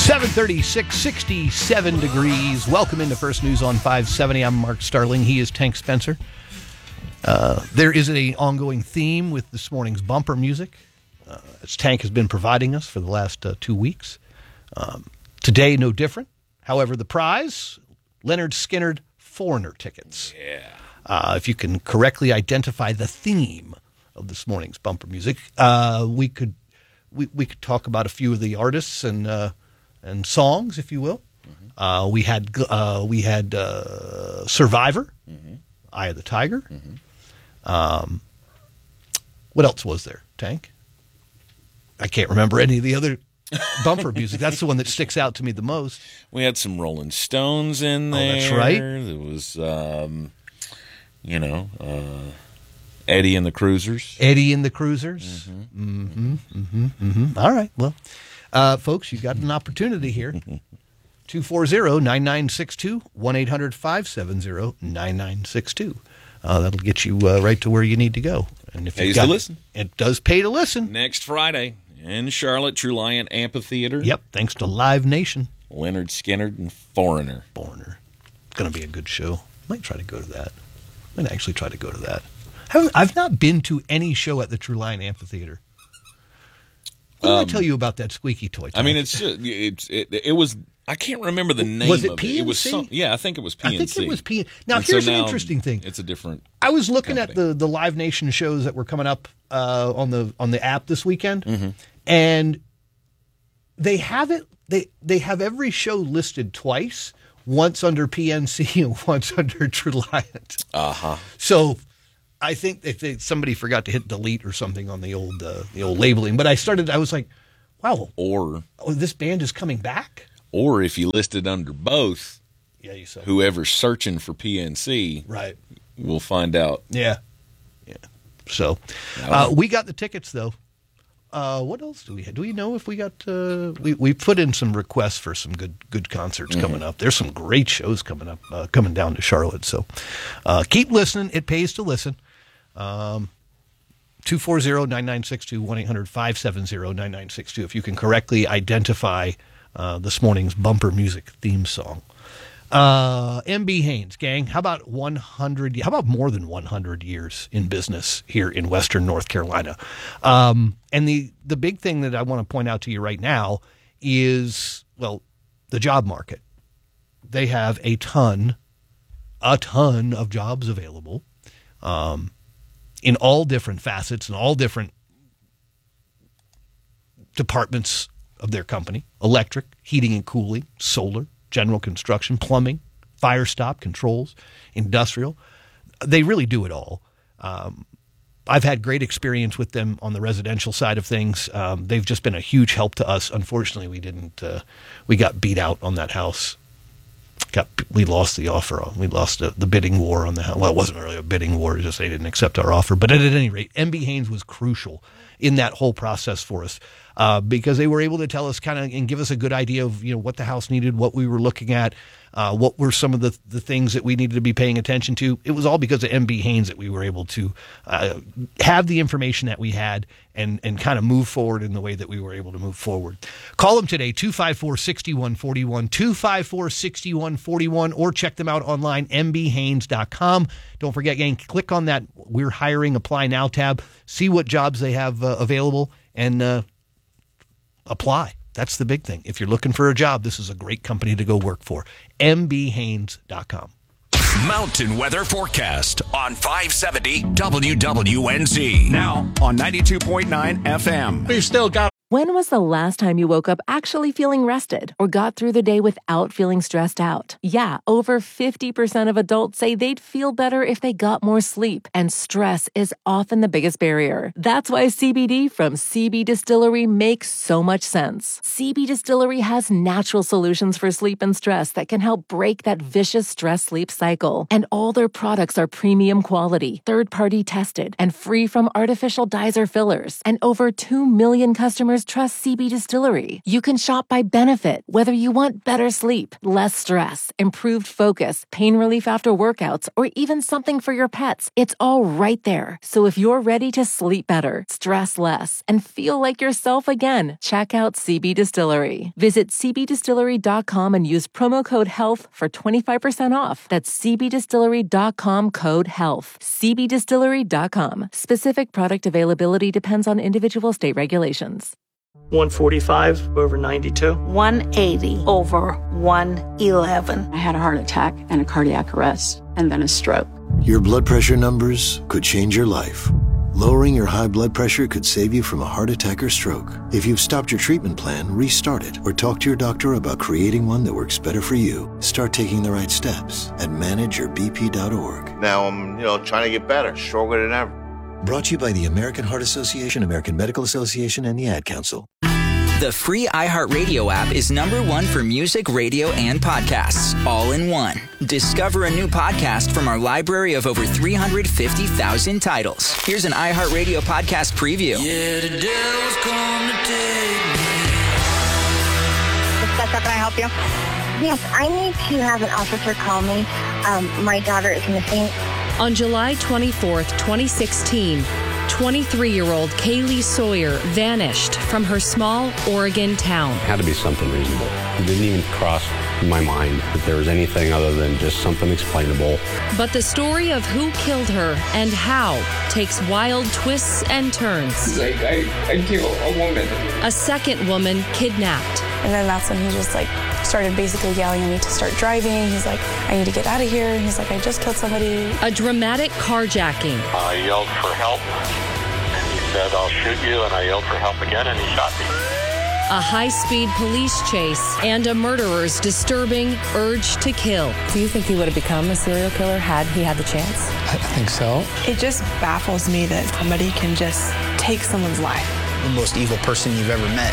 736, 67 degrees. Welcome into First News on 570. I'm Mark Starling. He is Tank Spencer. There is an ongoing theme with this morning's bumper music, as Tank has been providing us for the last 2 weeks. Today, no different. However, the prize, Lynyrd Skynyrd Foreigner tickets. Yeah. If you can correctly identify the theme of this morning's bumper music, we could talk about a few of the artists and songs, if you will. Mm-hmm. We had Survivor, mm-hmm. Eye of the Tiger. Mm-hmm. What else was there, Tank? I can't remember any of the other bumper music. That's the one that sticks out to me the most. We had some Rolling Stones in there. Oh, that's right. There was, Eddie and the Cruisers. Eddie and the Cruisers. Mm-hmm. Mm-hmm. Mm-hmm. All right. Well, folks, you've got an opportunity here. 240-9962, 1-800-570-9962. That'll get you right to where you need to go. And if Pays to listen. It does pay to listen. Next Friday in Charlotte, True Lion Amphitheater. Yep, thanks to Live Nation. Lynyrd Skynyrd and Foreigner. It's going to be a good show. Might try to go to that. Might actually try to go to that. I've not been to any show at the True Lion Amphitheater. What did I tell you about that squeaky toy? I mean, it was. I can't remember the name. Was it of PNC? It was I think it was PNC. I think it was PNC. Now, here's an interesting thing. It's a different. I was looking company. at the Live Nation shows that were coming up on the app this weekend, mm-hmm. and they have it. They have every show listed twice. Once under PNC and once under True Lion. Uh-huh. So I think if somebody forgot to hit delete or something on the old labeling. But I was like, wow. Or this band is coming back? Or if you listed under both, yeah, you said whoever's searching for PNC, right, we'll find out. Yeah. So we got the tickets, though. What else do we have? Do we know if we got? We put in some requests for some good concerts mm-hmm. coming up. There's some great shows coming up, coming down to Charlotte. So keep listening. It pays to listen. 240-9962, 1-800-570-9962. If you can correctly identify this morning's bumper music theme song. MB Haynes, gang, how about more than 100 years in business here in Western North Carolina? And the big thing that I want to point out to you right now is, well, the job market. They have a ton of jobs available in all different facets and all different departments of their company: electric, heating and cooling, solar, general construction, plumbing, fire stop, controls, industrial. They really do it all. I've had great experience with them on the residential side of things. They've just been a huge help to us. Unfortunately, we got beat out on that house. We lost the offer. We lost the bidding war on the house. Well, it wasn't really a bidding war. It was just they didn't accept our offer. But at any rate, MB Haynes was crucial in that whole process for us. Because they were able to tell us and give us a good idea of what the house needed, what we were looking at, what were some of the things that we needed to be paying attention to. It was all because of MB Haynes that we were able to have the information that we had and kind of move forward in the way that we were able to move forward. Call them today, 254-6141, 254-6141, or check them out online, mbhaynes.com. Don't forget, gang, click on that We're Hiring Apply Now tab, see what jobs they have available, and apply. That's the big thing. If you're looking for a job, this is a great company to go work for. mbhaynes.com. Mountain weather forecast on 570 WWNZ. Now on 92.9 FM. We've still got. When was the last time you woke up actually feeling rested or got through the day without feeling stressed out? Yeah, over 50% of adults say they'd feel better if they got more sleep, and stress is often the biggest barrier. That's why CBD from CB Distillery makes so much sense. CB Distillery has natural solutions for sleep and stress that can help break that vicious stress-sleep cycle. And all their products are premium quality, third-party tested, and free from artificial dyes or fillers. And over 2 million customers customers trust CB Distillery. You can shop by benefit, whether you want better sleep, less stress, improved focus, pain relief after workouts, or even something for your pets. It's all right there. So if you're ready to sleep better, stress less, and feel like yourself again, check out CB Distillery. Visit cbdistillery.com and use promo code HEALTH for 25% off. That's cbdistillery.com, code HEALTH. cbdistillery.com. Specific product availability depends on individual state regulations. 145 over 92. 180 over 111. I had a heart attack and a cardiac arrest, and then a stroke. Your blood pressure numbers could change your life. Lowering your high blood pressure could save you from a heart attack or stroke. If you've stopped your treatment plan, restart it or talk to your doctor about creating one that works better for you. Start taking the right steps at manageyourbp.org. Now I'm, trying to get better, stronger than ever. Brought to you by the American Heart Association, American Medical Association, and the Ad Council. The free iHeartRadio app is #1 for music, radio, and podcasts, all in one. Discover a new podcast from our library of over 350,000 titles. Here's an iHeartRadio podcast preview. Yeah, the devil's come to take me. Can I help you? Yes, I need to have an officer call me. My daughter is missing. On July 24th, 2016, 23-year-old Kaylee Sawyer vanished from her small Oregon town. It had to be something reasonable. It didn't even cross my mind that there was anything other than just something explainable. But the story of who killed her and how takes wild twists and turns. He's like, I killed a woman. A second woman kidnapped. And then that's when he just started basically yelling at me to start driving. He's like, I need to get out of here. He's like, I just killed somebody. A dramatic carjacking. I yelled for help, and he said, I'll shoot you, and I yelled for help again, and he shot me. A high-speed police chase and a murderer's disturbing urge to kill. Do you think he would have become a serial killer had he had the chance? I think so. It just baffles me that somebody can just take someone's life. The most evil person you've ever met.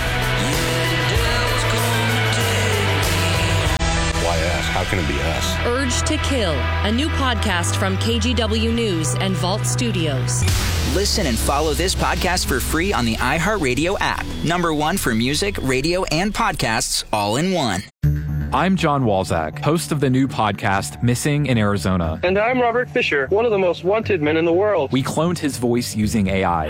Why us? How can it be us? Urge to Kill, a new podcast from KGW News and Vault Studios. Listen and follow this podcast for free on the iHeartRadio app. #1 for music, radio, and podcasts, all in one. I'm John Walzak, host of the new podcast, Missing in Arizona. And I'm Robert Fisher, one of the most wanted men in the world. We cloned his voice using AI.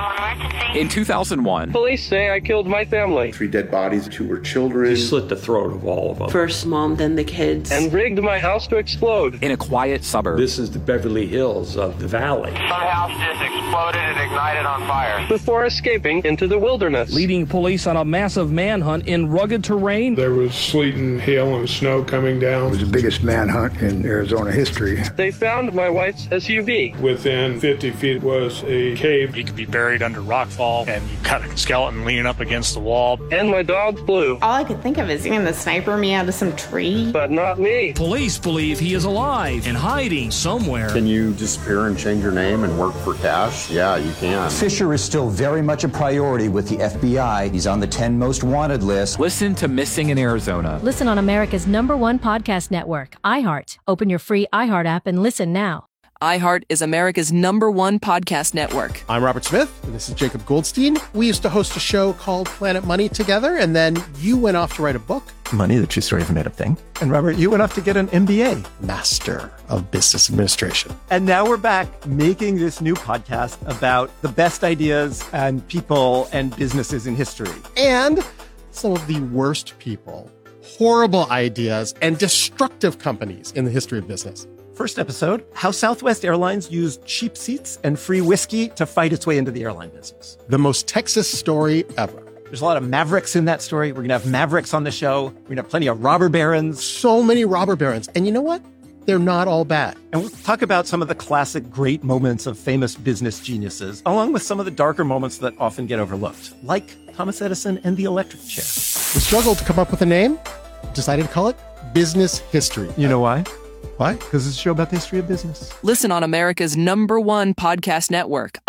In 2001, police say I killed my family. 3 dead bodies, 2 were children. He slit the throat of all of them. First mom, then the kids. And rigged my house to explode. In a quiet suburb. This is the Beverly Hills of the valley. Some house just exploded and ignited on fire. Before escaping into the wilderness. Leading police on a massive manhunt in rugged terrain. There was sleet and hail and snow coming down. It was the biggest manhunt in Arizona history. They found my wife's SUV. Within 50 feet was a cave. He could be buried under rockfall, and you got a skeleton leaning up against the wall. And my dog Blue. All I could think of is getting the sniper me out of some tree. But not me. Police believe he is alive and hiding somewhere. Can you disappear and change your name and work for cash? Yeah, you can. Fisher is still very much a priority with the FBI. He's on the 10 most wanted list. Listen to Missing in Arizona. Listen on America's #1 podcast network, iHeart. Open your free iHeart app and listen now. iHeart is America's #1 podcast network. I'm Robert Smith, and this is Jacob Goldstein. We used to host a show called Planet Money together, and then you went off to write a book. Money, the True Story of a Made Up Thing. And Robert, you went off to get an MBA. Master of Business Administration. And now we're back making this new podcast about the best ideas and people and businesses in history. And some of the worst people, horrible ideas, and destructive companies in the history of business. First episode, how Southwest Airlines used cheap seats and free whiskey to fight its way into the airline business. The most Texas story ever. There's a lot of mavericks in that story. We're going to have mavericks on the show. We're going to have plenty of robber barons. So many robber barons. And you know what? They're not all bad. And we'll talk about some of the classic great moments of famous business geniuses, along with some of the darker moments that often get overlooked, like Thomas Edison and the electric chair. We struggled to come up with a name, decided to call it Business History. You know why? Why? Because it's a show about the history of business. Listen on America's #1 podcast network,